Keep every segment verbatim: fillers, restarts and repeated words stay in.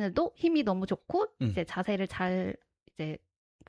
선생님들도 힘이 너무 좋고 음. 이제 자세를 잘 이제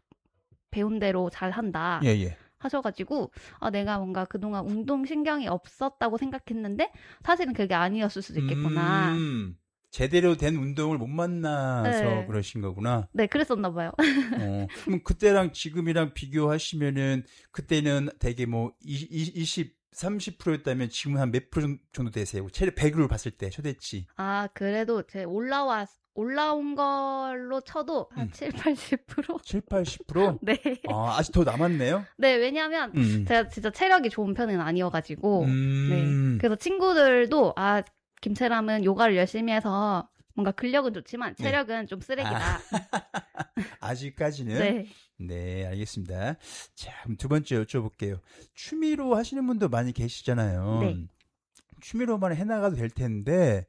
배운 대로 잘 한다. 예, 예. 하셔가지고 아, 내가 뭔가 그동안 운동 신경이 없었다고 생각했는데 사실은 그게 아니었을 수도 있겠구나. 음, 제대로 된 운동을 못 만나서 네. 그러신 거구나. 네, 그랬었나 봐요. 어, 그럼 그때랑 지금이랑 비교하시면은 그때는 되게 뭐 이십, 삼십 퍼센트였다면 지금은 한 몇 프로 정도 되세요? 체력 백으로 봤을 때 최대치. 아, 그래도 제 올라와 올라온 걸로 쳐도 한 음. 칠, 팔십 퍼센트? 칠, 팔십 퍼센트? 네. 아, 아직 더 남았네요? 네, 왜냐면 음. 제가 진짜 체력이 좋은 편은 아니어가지고 음. 네. 그래서 친구들도 아, 김채람은 요가를 열심히 해서 뭔가 근력은 좋지만 체력은 네. 좀 쓰레기다. 아. 아직까지는? 네. 네, 알겠습니다. 자, 그럼 두 번째 여쭤볼게요. 취미로 하시는 분도 많이 계시잖아요. 네. 취미로만 해나가도 될 텐데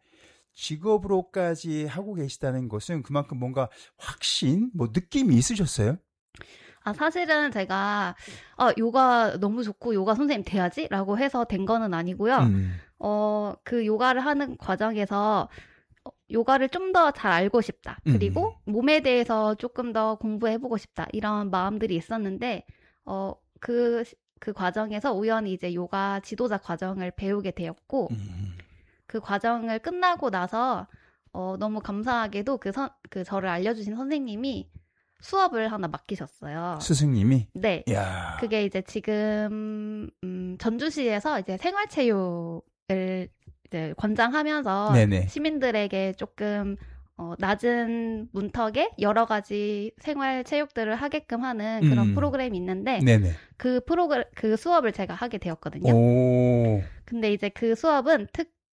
직업으로까지 하고 계시다는 것은 그만큼 뭔가 확신, 뭐 느낌이 있으셨어요? 아, 사실은 제가 아, 요가 너무 좋고 요가 선생님 돼야지? 라고 해서 된 거는 아니고요. 음. 어, 그 요가를 하는 과정에서 요가를 좀 더 잘 알고 싶다. 그리고 음. 몸에 대해서 조금 더 공부해보고 싶다. 이런 마음들이 있었는데, 어, 그, 그 과정에서 우연히 이제 요가 지도자 과정을 배우게 되었고, 음. 그 과정을 끝나고 나서, 어, 너무 감사하게도 그 선, 그 저를 알려주신 선생님이 수업을 하나 맡기셨어요. 스승님이? 네. 야. 그게 이제 지금, 음, 전주시에서 이제 생활체육을 이제 권장하면서 네네. 시민들에게 조금 어, 낮은 문턱에 여러 가지 생활 체육들을 하게끔 하는 그런 음. 프로그램이 있는데 네네. 그 프로그램 그 수업을 제가 하게 되었거든요. 오. 근데 이제 그 수업은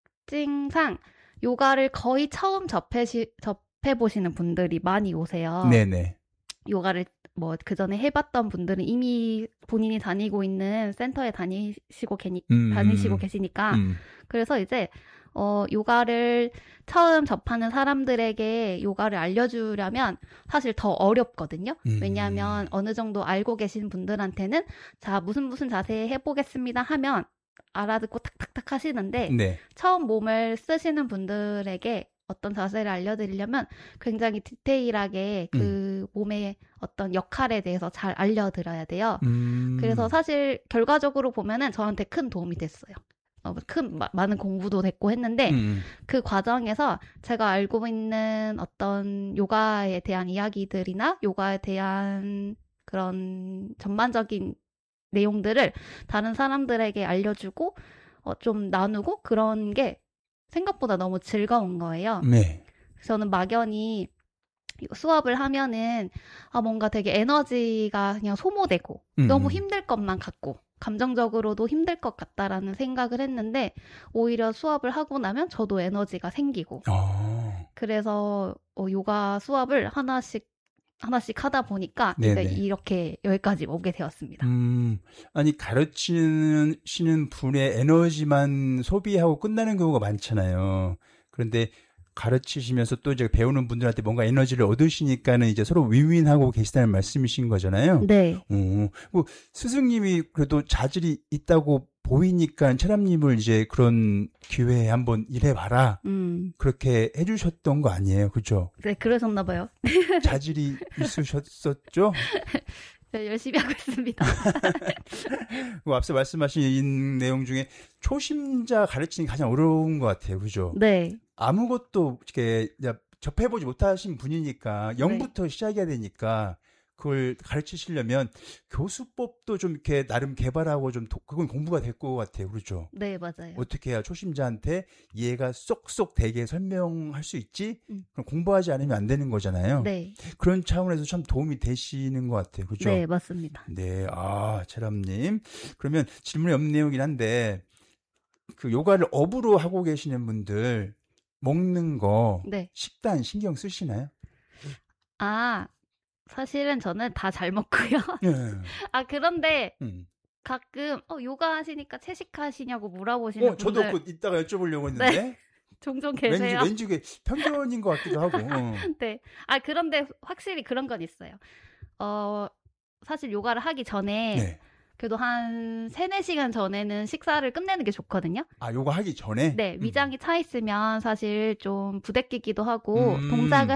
특징상 요가를 거의 처음 접해시, 접해 보시는 분들이 많이 오세요. 네네. 요가를 뭐 그 전에 해봤던 분들은 이미 본인이 다니고 있는 센터에 다니시고 계니, 음. 다니시고 계시니까 음. 그래서 이제 어 요가를 처음 접하는 사람들에게 요가를 알려주려면 사실 더 어렵거든요. 음. 왜냐하면 어느 정도 알고 계신 분들한테는 자 무슨 무슨 자세 해보겠습니다 하면 알아듣고 탁탁탁 하시는데 네. 처음 몸을 쓰시는 분들에게 어떤 자세를 알려드리려면 굉장히 디테일하게 그 음. 몸의 어떤 역할에 대해서 잘 알려드려야 돼요. 음. 그래서 사실 결과적으로 보면은 저한테 큰 도움이 됐어요. 어, 큰 마, 많은 공부도 됐고 했는데 음. 그 과정에서 제가 알고 있는 어떤 요가에 대한 이야기들이나 요가에 대한 그런 전반적인 내용들을 다른 사람들에게 알려주고 어, 좀 나누고 그런 게 생각보다 너무 즐거운 거예요. 네. 저는 막연히 수업을 하면은 아 뭔가 되게 에너지가 그냥 소모되고 음. 너무 힘들 것만 같고 감정적으로도 힘들 것 같다라는 생각을 했는데 오히려 수업을 하고 나면 저도 에너지가 생기고 어. 그래서 어, 요가 수업을 하나씩 하나씩 하다 보니까 이제 이렇게 여기까지 오게 되었습니다. 음, 아니 가르치는 시는 분의 에너지만 소비하고 끝나는 경우가 많잖아요. 그런데 가르치시면서 또 이제 배우는 분들한테 뭔가 에너지를 얻으시니까는 이제 서로 윈윈하고 계시다는 말씀이신 거잖아요. 네. 어, 뭐 스승님이 그래도 자질이 있다고 보이니까 채람님을 이제 그런 기회에 한번 일해봐라. 음. 그렇게 해주셨던 거 아니에요, 그죠? 네, 그러셨나 봐요. 자질이 있으셨었죠? 네, 열심히 하고 있습니다. 앞서 말씀하신 내용 중에 초심자 가르치는 게 가장 어려운 것 같아요, 그죠? 네. 아무것도 이렇게 접해보지 못하신 분이니까 영부터 네. 시작해야 되니까 그걸 가르치시려면 교수법도 좀 이렇게 나름 개발하고 좀 도, 그건 공부가 될 것 같아요, 그렇죠? 네, 맞아요. 어떻게 해야 초심자한테 이해가 쏙쏙 되게 설명할 수 있지? 음. 그럼 공부하지 않으면 안 되는 거잖아요. 네. 그런 차원에서 참 도움이 되시는 것 같아요, 그렇죠? 네, 맞습니다. 네, 아, 채람님. 그러면 질문이 없는 내용이긴 한데 그 요가를 업으로 하고 계시는 분들 먹는 거, 네. 식단 신경 쓰시나요? 아. 사실은 저는 다 잘 먹고요. 네. 아 그런데 음. 가끔 어, 요가 하시니까 채식하시냐고 물어보시는 어, 저도 분들. 그 이따가 여쭤보려고 했는데. 네. 종종 계세요. 왠지 왠지 편견인 것 같기도 하고. 어. 네. 아 그런데 확실히 그런 건 있어요. 어 사실 요가를 하기 전에 네. 그래도 한 세네 시간 전에는 식사를 끝내는 게 좋거든요. 아, 요가 하기 전에? 네. 위장이 차 있으면 사실 좀 부대끼기도 하고 음. 동작을